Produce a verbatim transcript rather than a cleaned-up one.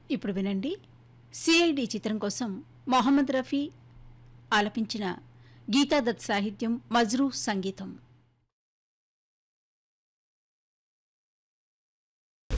ఇప్పుడు వినండి, సిఐడి చిత్రం కోసం మొహమ్మద్ రఫీ ఆలపించిన గీతాదత్ సాహిత్యం, మజ్రూ సంగీతం.